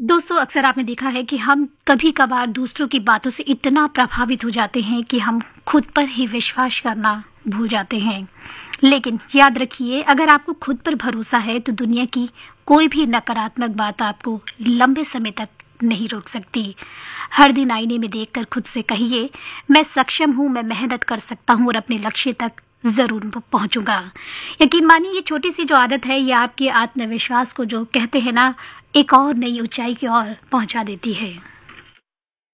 दोस्तों, अक्सर आपने देखा है कि हम कभी-कभार दूसरों की बातों से इतना प्रभावित हो जाते हैं कि हम खुद पर ही विश्वास करना भूल जाते हैं। लेकिन याद रखिए, अगर आपको खुद पर भरोसा है तो दुनिया की कोई भी नकारात्मक बात आपको लंबे समय तक नहीं रोक सकती। हर दिन आईने में देखकर खुद से कहिए, मैं सक्षम हूँ, मैं मेहनत कर सकता हूँ और अपने लक्ष्य तक ज़रूर पहुँचूँगा। यकीन मानिए, ये छोटी-सी जो आदत है, ये आपके आत्मविश्वास को, जो कहते हैं ना, एक और नई ऊँचाई की ओर पहुँचा देती है।